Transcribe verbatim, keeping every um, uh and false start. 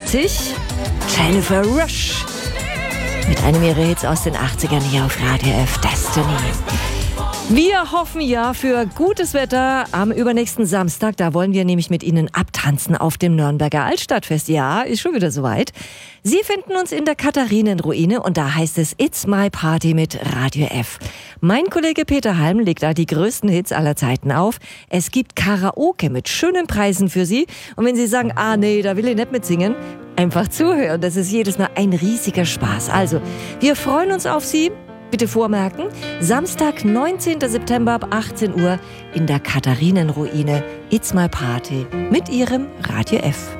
achtzig, Jennifer Rush. Mit einem ihrer Hits aus den achtzigern hier auf Radio F, Destiny. Wir hoffen ja für gutes Wetter am übernächsten Samstag. Da wollen wir nämlich mit Ihnen abtanzen auf dem Nürnberger Altstadtfest. Ja, ist schon wieder soweit. Sie finden uns in der Katharinenruine und da heißt es It's My Party mit Radio F. Mein Kollege Peter Halm legt da die größten Hits aller Zeiten auf. Es gibt Karaoke mit schönen Preisen für Sie. Und wenn Sie sagen, ah nee, da will ich nicht mitsingen, einfach zuhören. Das ist jedes Mal ein riesiger Spaß. Also, wir freuen uns auf Sie. Bitte vormerken, Samstag, neunzehnten September ab achtzehn Uhr in der Katharinenruine It's My Party mit Ihrem Radio F.